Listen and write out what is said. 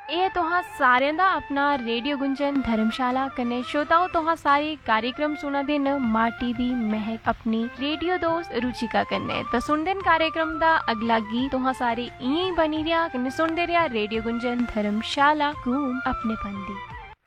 ਇਹ ਤੁਹਾਂ ਸਾਰਿਆਂ ਦਾ ਆਪਣਾ ਰੇਡੀਓ ਗੁੰਜਨ ਧਰਮਸ਼ਾਲਾ ਕਨੇ श्रोताओं तुहां सारे कार्यक्रम सुना दिन माटी दी महक अपनी रेडियो दोस्त रुचिका कन्ने तो सुन दिन कार्यक्रम दा अगला गीत तुहां सारे इं बनी रिया कने सुनदे रिया रेडियो गुंजन धर्मशाला कूम अपने पंदी।